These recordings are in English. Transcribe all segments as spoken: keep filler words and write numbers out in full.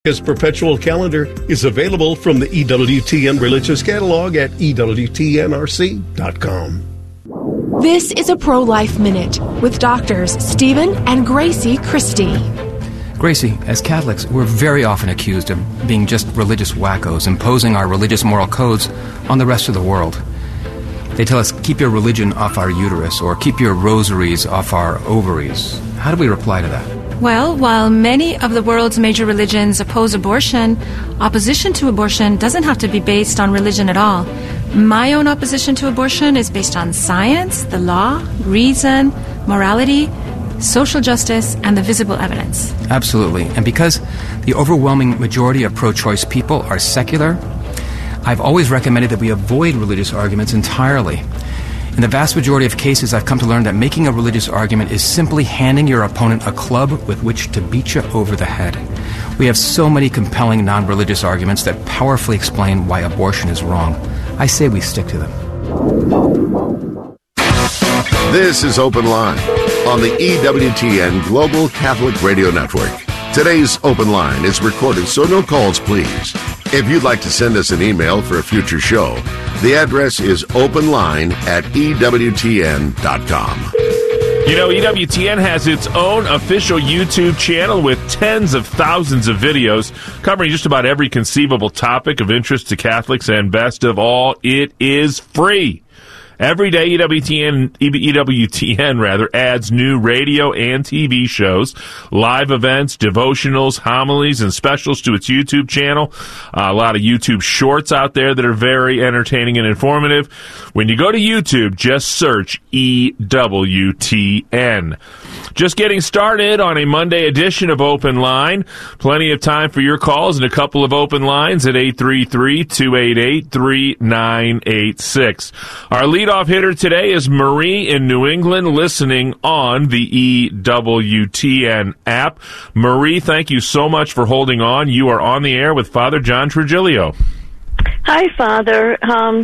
His perpetual calendar is available from the E W T N Religious Catalog at E W T N R C dot com. This is a Pro-Life Minute with doctors Stephen and Gracie Christie. Gracie, as Catholics, we're very often accused of being just religious wackos, imposing our religious moral codes on the rest of the world. They tell us, keep your religion off our uterus, or keep your rosaries off our ovaries. How do we reply to that? Well, while many of the world's major religions oppose abortion, opposition to abortion doesn't have to be based on religion at all. My own opposition to abortion is based on science, the law, reason, morality, social justice, and the visible evidence. Absolutely. And because the overwhelming majority of pro-choice people are secular, I've always recommended that we avoid religious arguments entirely. In the vast majority of cases, I've come to learn that making a religious argument is simply handing your opponent a club with which to beat you over the head. We have so many compelling non-religious arguments that powerfully explain why abortion is wrong. I say we stick to them. This is Open Line on the E W T N Global Catholic Radio Network. Today's Open Line is recorded, so no calls, please. If you'd like to send us an email for a future show, the address is openline at E W T N dot com. You know, E W T N has its own official YouTube channel with tens of thousands of videos covering just about every conceivable topic of interest to Catholics, and best of all, it is free. Every day, E W T N, E W T N rather, adds new radio and T V shows, live events, devotionals, homilies, and specials to its YouTube channel. Uh, a lot of YouTube shorts out there that are very entertaining and informative. When you go to YouTube, just search E W T N. Just getting started on a Monday edition of Open Line. Plenty of time for your calls and a couple of open lines at eight three three, two eight eight, three nine eight six. Our leadoff hitter today is Marie in New England, listening on the E W T N app. Marie, thank you so much for holding on. You are on the air with Father John Trigilio. Hi, Father. Um,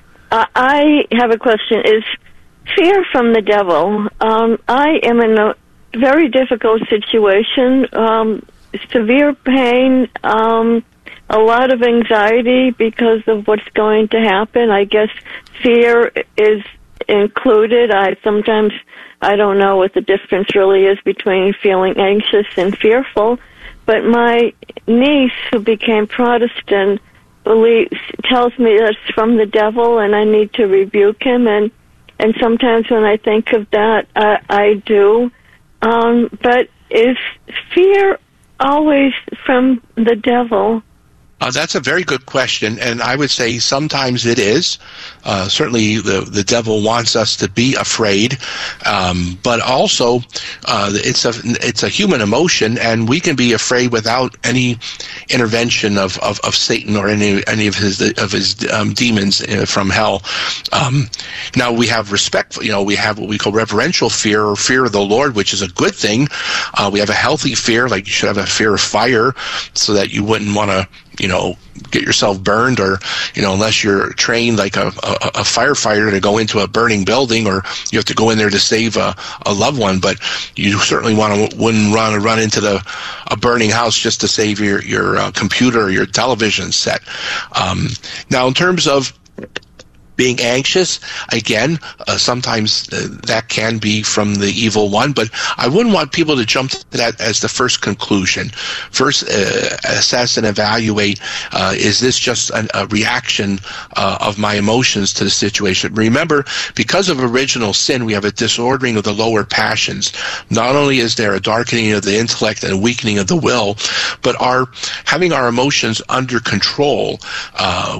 I have a question. Is fear from the devil? Um, I am in a very difficult situation, um, severe pain, um, a lot of anxiety because of what's going to happen. I guess fear is included. I sometimes, I don't know what the difference really is between feeling anxious and fearful, but my niece, who became Protestant, believes, tells me that's from the devil and I need to rebuke him, and And sometimes when I think of that, I, I do. Um, but is fear always from the devil? Uh, that's a very good question, and I would say sometimes it is. Uh, certainly the, the devil wants us to be afraid, um, but also uh, it's a it's a human emotion, and we can be afraid without any intervention of, of, of Satan or any any of his of his um, demons from hell. Um, now we have respect, you know, we have what we call reverential fear, or fear of the Lord, which is a good thing. Uh, we have a healthy fear, like you should have a fear of fire, so that you wouldn't want to, you know, get yourself burned, or, you know, unless you're trained like a, a, a firefighter to go into a burning building, or you have to go in there to save a, a loved one. But you certainly want to wouldn't run run into the a burning house just to save your your uh, computer or your television set. Um, now, in terms of being anxious, again, uh, sometimes uh, that can be from the evil one, but I wouldn't want people to jump to that as the first conclusion. First, uh, assess and evaluate, uh, is this just an, a reaction uh, of my emotions to the situation? Remember, because of original sin, we have a disordering of the lower passions. Not only is there a darkening of the intellect and a weakening of the will, but our having our emotions under control, uh,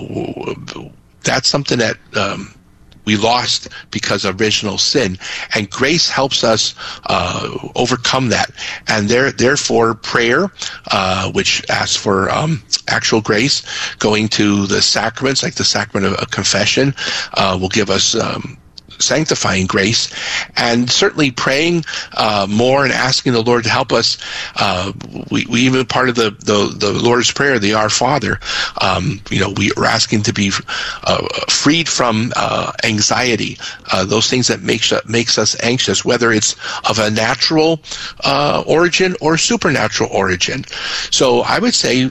that's something that um, we lost because of original sin, and grace helps us uh, overcome that. And there, therefore, prayer, uh, which asks for um, actual grace, going to the sacraments, like the sacrament of, of confession, uh, will give us um, sanctifying grace, and certainly praying uh, more and asking the Lord to help us. Uh, we, we even part of the, the, the Lord's Prayer, the Our Father, um, you know, we are asking to be uh, freed from uh, anxiety, uh, those things that makes, makes us anxious, whether it's of a natural uh, origin or supernatural origin. So I would say